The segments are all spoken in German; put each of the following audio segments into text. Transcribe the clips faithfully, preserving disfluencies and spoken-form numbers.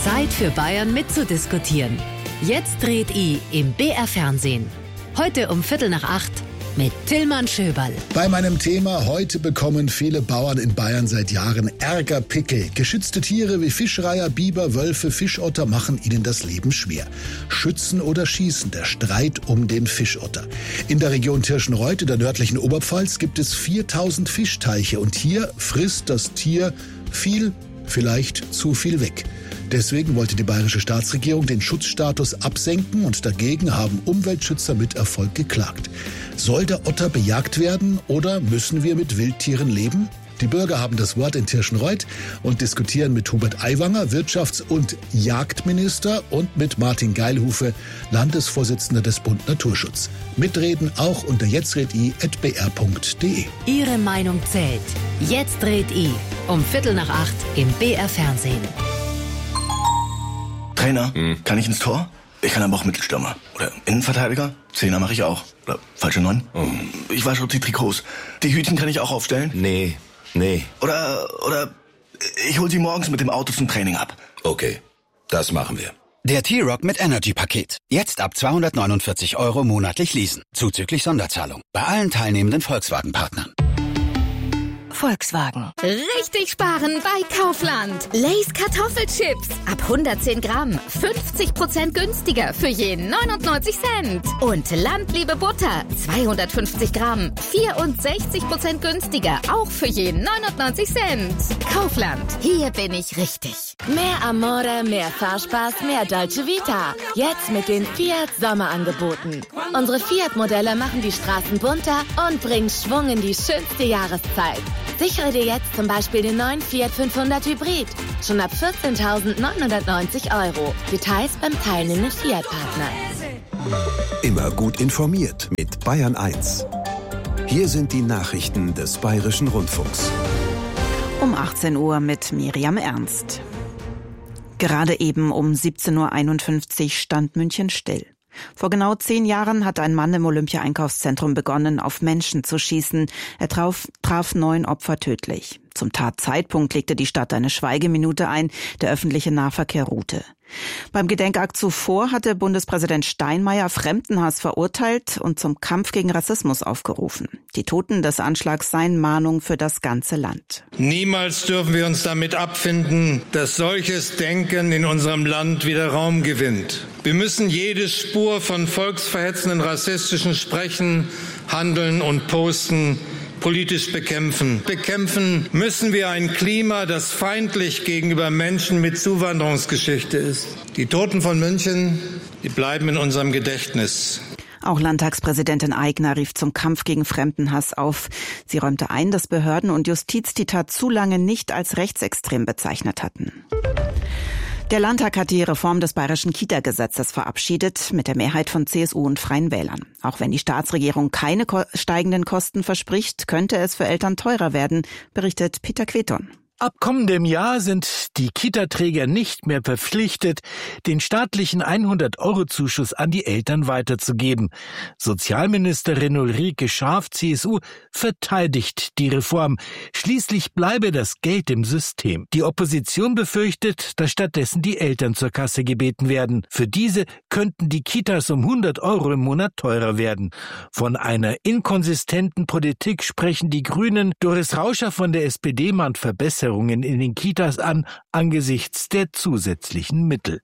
Zeit für Bayern mitzudiskutieren. Jetzt dreht I im B R Fernsehen. Heute um Viertel nach acht mit Tillmann Schöberl. Bei meinem Thema heute bekommen viele Bauern in Bayern seit Jahren Ärgerpickel. Geschützte Tiere wie Fischreiher, Biber, Wölfe, Fischotter machen ihnen das Leben schwer. Schützen oder schießen, der Streit um den Fischotter. In der Region Tirschenreuth in der nördlichen Oberpfalz gibt es viertausend Fischteiche und hier frisst das Tier viel, vielleicht zu viel weg. Deswegen wollte die bayerische Staatsregierung den Schutzstatus absenken und dagegen haben Umweltschützer mit Erfolg geklagt. Soll der Otter bejagt werden oder müssen wir mit Wildtieren leben? Die Bürger haben das Wort in Tirschenreuth und diskutieren mit Hubert Aiwanger, Wirtschafts- und Jagdminister, und mit Martin Geilhufe, Landesvorsitzender des Bund Naturschutz. Mitreden auch unter jetztredI at b r punkt d e. Ihre Meinung zählt. Jetzt dreht I um Viertel nach acht im B R Fernsehen. Trainer, hm. kann ich ins Tor? Ich kann aber auch Mittelstürmer. Oder Innenverteidiger? Zehner mache ich auch. Oder falsche Neun? Oh. Ich wasche die Trikots. Die Hütchen kann ich auch aufstellen? Nee, nee. Oder, oder ich hol sie morgens mit dem Auto zum Training ab. Okay, das machen wir. Der T-Rock mit Energy-Paket. Jetzt ab zweihundertneunundvierzig Euro monatlich leasen. Zuzüglich Sonderzahlung. Bei allen teilnehmenden Volkswagen-Partnern. Volkswagen. Richtig sparen bei Kaufland. Lay's Kartoffelchips. Ab hundertzehn Gramm. fünfzig Prozent günstiger für je neunundneunzig Cent. Und Landliebe Butter. zweihundertfünfzig Gramm. vierundsechzig Prozent günstiger. Auch für je neunundneunzig Cent. Kaufland. Hier bin ich richtig. Mehr Amore, mehr Fahrspaß, mehr Dolce Vita. Jetzt mit den Fiat Sommerangeboten. Unsere Fiat-Modelle machen die Straßen bunter und bringen Schwung in die schönste Jahreszeit. Sichere dir jetzt zum Beispiel den neuen Fiat fünfhundert Hybrid. Schon ab vierzehntausendneunhundertneunzig Euro. Details beim teilnehmenden Fiat-Partner. Immer gut informiert mit Bayern eins. Hier sind die Nachrichten des Bayerischen Rundfunks. Um achtzehn Uhr mit Miriam Ernst. Gerade eben um siebzehn Uhr einundfünfzig stand München still. Vor genau zehn Jahren hat ein Mann im Olympia-Einkaufszentrum begonnen, auf Menschen zu schießen. Er traf, traf neun Opfer tödlich. Zum Tatzeitpunkt legte die Stadt eine Schweigeminute ein, der öffentliche Nahverkehr ruhte. Beim Gedenkakt zuvor hatte Bundespräsident Steinmeier Fremdenhass verurteilt und zum Kampf gegen Rassismus aufgerufen. Die Toten des Anschlags seien Mahnung für das ganze Land. Niemals dürfen wir uns damit abfinden, dass solches Denken in unserem Land wieder Raum gewinnt. Wir müssen jede Spur von volksverhetzenden rassistischen Sprechen, Handeln und Posten politisch bekämpfen. Bekämpfen müssen wir ein Klima, das feindlich gegenüber Menschen mit Zuwanderungsgeschichte ist. Die Toten von München, die bleiben in unserem Gedächtnis. Auch Landtagspräsidentin Aigner rief zum Kampf gegen Fremdenhass auf. Sie räumte ein, dass Behörden und Justiz die Tat zu lange nicht als rechtsextrem bezeichnet hatten. Der Landtag hat die Reform des bayerischen Kita-Gesetzes verabschiedet, mit der Mehrheit von C S U und Freien Wählern. Auch wenn die Staatsregierung keine ko- steigenden Kosten verspricht, könnte es für Eltern teurer werden, berichtet Peter Queton. Ab kommendem Jahr sind die Kita-Träger nicht mehr verpflichtet, den staatlichen hundert-Euro-Zuschuss an die Eltern weiterzugeben. Sozialministerin Ulrike Schaaf, C S U, verteidigt die Reform. Schließlich bleibe das Geld im System. Die Opposition befürchtet, dass stattdessen die Eltern zur Kasse gebeten werden. Für diese könnten die Kitas um hundert Euro im Monat teurer werden. Von einer inkonsistenten Politik sprechen die Grünen. Doris Rauscher von der S P D mahnt Verbesserungen in den Kitas an, angesichts der zusätzlichen Mittel.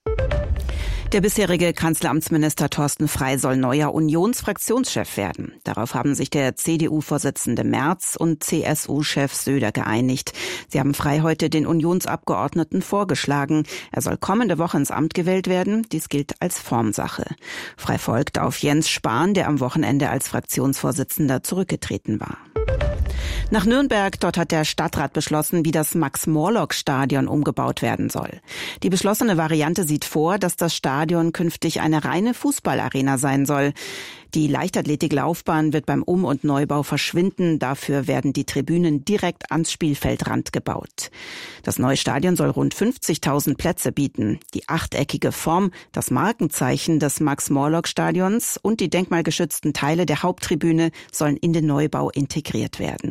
Der bisherige Kanzleramtsminister Thorsten Frey soll neuer Unionsfraktionschef werden. Darauf haben sich der C D U-Vorsitzende Merz und C S U-Chef Söder geeinigt. Sie haben Frey heute den Unionsabgeordneten vorgeschlagen. Er soll kommende Woche ins Amt gewählt werden. Dies gilt als Formsache. Frey folgt auf Jens Spahn, der am Wochenende als Fraktionsvorsitzender zurückgetreten war. Nach Nürnberg, dort hat der Stadtrat beschlossen, wie das Max-Morlock-Stadion umgebaut werden soll. Die beschlossene Variante sieht vor, dass das Stadion künftig eine reine Fußballarena sein soll. Die Leichtathletiklaufbahn wird beim Um- und Neubau verschwinden. Dafür werden die Tribünen direkt ans Spielfeldrand gebaut. Das neue Stadion soll rund fünfzigtausend Plätze bieten. Die achteckige Form, das Markenzeichen des Max-Morlock-Stadions und die denkmalgeschützten Teile der Haupttribüne sollen in den Neubau integriert werden.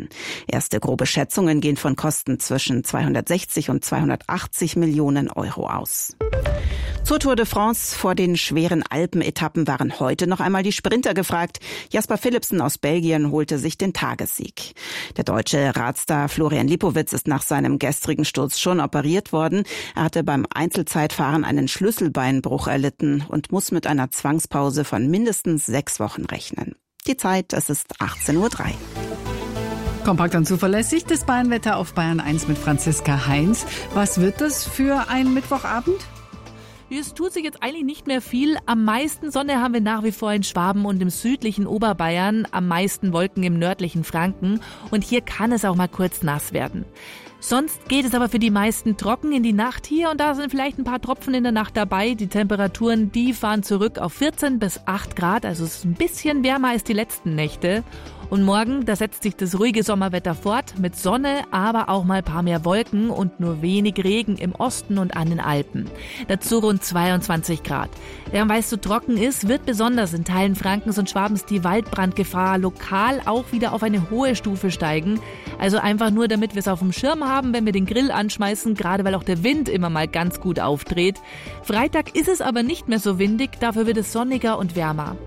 werden. Erste grobe Schätzungen gehen von Kosten zwischen zweihundertsechzig und zweihundertachtzig Millionen Euro aus. Zur Tour de France vor den schweren Alpenetappen waren heute noch einmal die Sprinter gefragt. Jasper Philipsen aus Belgien holte sich den Tagessieg. Der deutsche Radstar Florian Lipowitz ist nach seinem gestrigen Sturz schon operiert worden. Er hatte beim Einzelzeitfahren einen Schlüsselbeinbruch erlitten und muss mit einer Zwangspause von mindestens sechs Wochen rechnen. Die Zeit, es ist achtzehn Uhr drei. Kompakt und zuverlässig, das Bayernwetter auf Bayern eins mit Franziska Heinz. Was wird das für ein Mittwochabend? Es tut sich jetzt eigentlich nicht mehr viel. Am meisten Sonne haben wir nach wie vor in Schwaben und im südlichen Oberbayern, am meisten Wolken im nördlichen Franken. Und hier kann es auch mal kurz nass werden. Sonst geht es aber für die meisten trocken in die Nacht hier und da sind vielleicht ein paar Tropfen in der Nacht dabei. Die Temperaturen, die fahren zurück auf vierzehn bis acht Grad, also es ist ein bisschen wärmer als die letzten Nächte. Und morgen, da setzt sich das ruhige Sommerwetter fort mit Sonne, aber auch mal ein paar mehr Wolken und nur wenig Regen im Osten und an den Alpen. Dazu rund zweiundzwanzig Grad. Ja, weil es so trocken ist, wird besonders in Teilen Frankens und Schwabens die Waldbrandgefahr lokal auch wieder auf eine hohe Stufe steigen. Also einfach nur, damit wir es auf dem Schirm haben, wenn wir den Grill anschmeißen, gerade weil auch der Wind immer mal ganz gut aufdreht. Freitag ist es aber nicht mehr so windig, dafür wird es sonniger und wärmer.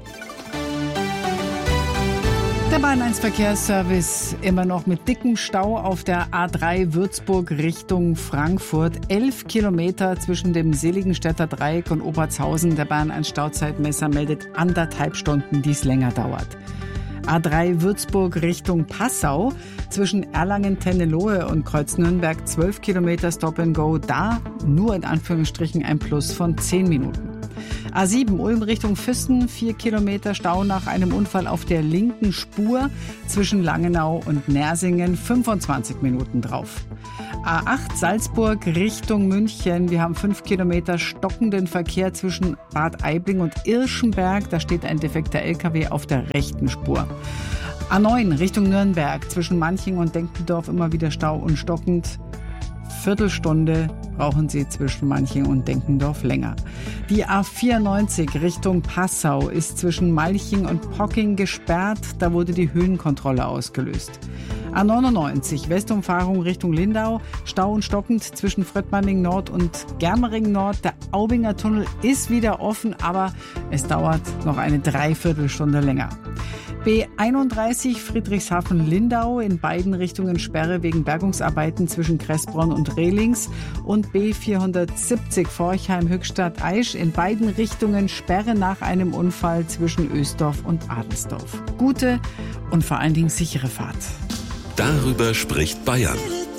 Der Bayern eins Verkehrsservice immer noch mit dickem Stau auf der A drei Würzburg Richtung Frankfurt. Elf Kilometer zwischen dem Seligenstädter Dreieck und Obertshausen. Der Bayern eins Stauzeitmesser meldet anderthalb Stunden, die es länger dauert. A drei Würzburg Richtung Passau. Zwischen Erlangen-Tennelohe und Kreuz-Nürnberg zwölf Kilometer Stop and Go. Da nur in Anführungsstrichen ein Plus von zehn Minuten. A sieben Ulm Richtung Füssen, vier Kilometer Stau nach einem Unfall auf der linken Spur zwischen Langenau und Nersingen, fünfundzwanzig Minuten drauf. A acht Salzburg Richtung München, wir haben fünf Kilometer stockenden Verkehr zwischen Bad Aibling und Irschenberg, da steht ein defekter L K W auf der rechten Spur. A neun Richtung Nürnberg, zwischen Manching und Denkendorf immer wieder Stau und stockend. Viertelstunde brauchen Sie zwischen Manching und Denkendorf länger. Die A vierundneunzig Richtung Passau ist zwischen Malching und Pocking gesperrt. Da wurde die Höhenkontrolle ausgelöst. A neunundneunzig Westumfahrung Richtung Lindau. Stau und stockend zwischen Fröttmanning Nord und Germering Nord. Der Aubinger Tunnel ist wieder offen, aber es dauert noch eine Dreiviertelstunde länger. B einunddreißig Friedrichshafen-Lindau, in beiden Richtungen Sperre wegen Bergungsarbeiten zwischen Kressbronn und Rehlings, und B vierhundertsiebzig Forchheim-Höchstadt-Aisch, in beiden Richtungen Sperre nach einem Unfall zwischen Ösdorf und Adelsdorf. Gute und vor allen Dingen sichere Fahrt. Darüber spricht Bayern.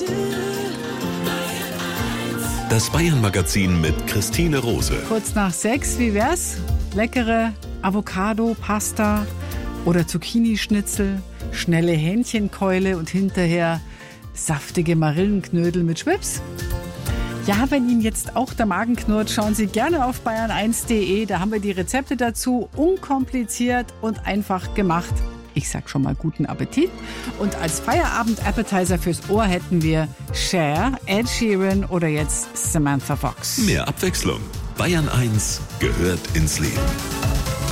Das Bayern-Magazin mit Christine Rose. Kurz nach sechs, wie wär's? Leckere Avocado, Pasta oder Zucchini-Schnitzel, schnelle Hähnchenkeule und hinterher saftige Marillenknödel mit Schwips? Ja, wenn Ihnen jetzt auch der Magen knurrt, schauen Sie gerne auf bayern eins punkt de. Da haben wir die Rezepte dazu, unkompliziert und einfach gemacht. Ich sag schon mal guten Appetit. Und als Feierabend-Appetizer fürs Ohr hätten wir Cher, Ed Sheeran oder jetzt Samantha Fox. Mehr Abwechslung. Bayern eins gehört ins Leben.